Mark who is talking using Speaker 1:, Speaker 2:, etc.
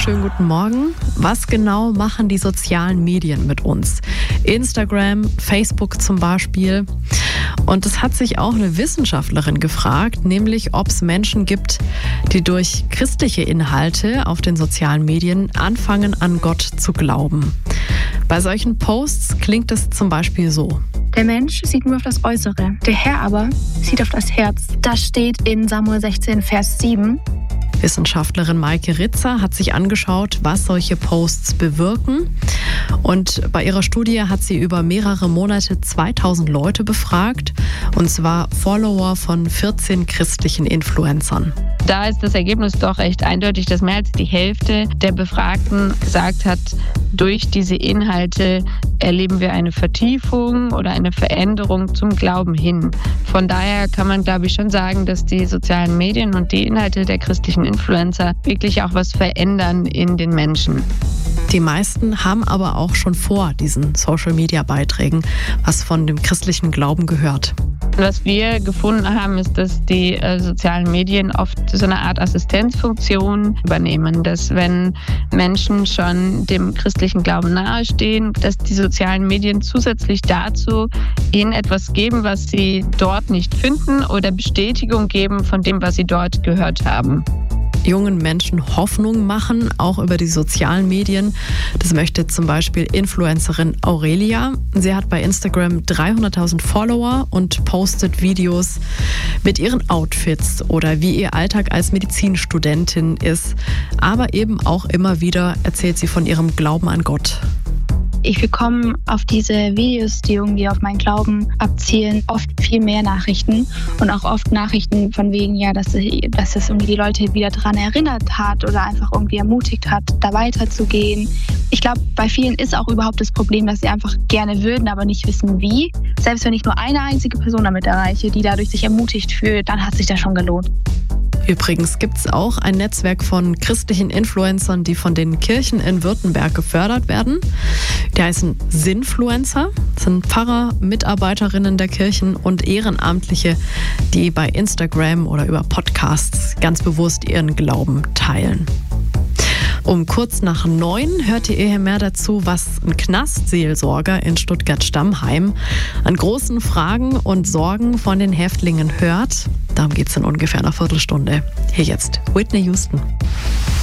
Speaker 1: wunderschönen guten Morgen. Was genau machen die sozialen Medien mit uns? Instagram, Facebook zum Beispiel. Und es hat sich auch eine Wissenschaftlerin gefragt, nämlich ob es Menschen gibt, die durch christliche Inhalte auf den sozialen Medien anfangen, an Gott zu glauben. Bei solchen Posts klingt es zum Beispiel so.
Speaker 2: Der Mensch sieht nur auf das Äußere, der Herr aber sieht auf das Herz. Das steht in Samuel 16, Vers 7.
Speaker 1: Wissenschaftlerin Maike Ritzer hat sich angeschaut, was solche Posts bewirken. Und bei ihrer Studie hat sie über mehrere Monate 2000 Leute befragt, und zwar Follower von 14 christlichen Influencern.
Speaker 3: Da ist das Ergebnis doch recht eindeutig, dass mehr als die Hälfte der Befragten gesagt hat, durch diese Inhalte erleben wir eine Vertiefung oder eine Veränderung zum Glauben hin. Von daher kann man, glaube ich, schon sagen, dass die sozialen Medien und die Inhalte der christlichen Influencer wirklich auch was verändern in den Menschen.
Speaker 1: Die meisten haben aber auch schon vor diesen Social-Media-Beiträgen was von dem christlichen Glauben gehört.
Speaker 3: Was wir gefunden haben, ist, dass die sozialen Medien oft so eine Art Assistenzfunktion übernehmen, dass wenn Menschen schon dem christlichen Glauben nahestehen, dass die sozialen Medien zusätzlich dazu ihnen etwas geben, was sie dort nicht finden, oder Bestätigung geben von dem, was sie dort gehört haben.
Speaker 1: Jungen Menschen Hoffnung machen, auch über die sozialen Medien. Das möchte zum Beispiel Influencerin Aurelia. Sie hat bei Instagram 300.000 Follower und postet Videos mit ihren Outfits oder wie ihr Alltag als Medizinstudentin ist. Aber eben auch immer wieder erzählt sie von ihrem Glauben an Gott.
Speaker 2: Ich bekomme auf diese Videos, die irgendwie auf meinen Glauben abzielen, oft viel mehr Nachrichten und auch oft Nachrichten von wegen, ja, dass es irgendwie die Leute wieder daran erinnert hat oder einfach irgendwie ermutigt hat, da weiterzugehen. Ich glaube, bei vielen ist auch überhaupt das Problem, dass sie einfach gerne würden, aber nicht wissen wie. Selbst wenn ich nur eine einzige Person damit erreiche, die dadurch sich ermutigt fühlt, dann hat sich das schon gelohnt.
Speaker 1: Übrigens gibt es auch ein Netzwerk von christlichen Influencern, die von den Kirchen in Württemberg gefördert werden. Die heißen Sinfluencer. Das sind Pfarrer, Mitarbeiterinnen der Kirchen und Ehrenamtliche, die bei Instagram oder über Podcasts ganz bewusst ihren Glauben teilen. Um kurz nach 9 hört ihr hier mehr dazu, was ein Knastseelsorger in Stuttgart-Stammheim an großen Fragen und Sorgen von den Häftlingen hört. Darum geht es in ungefähr einer Viertelstunde. Hier jetzt Whitney Houston.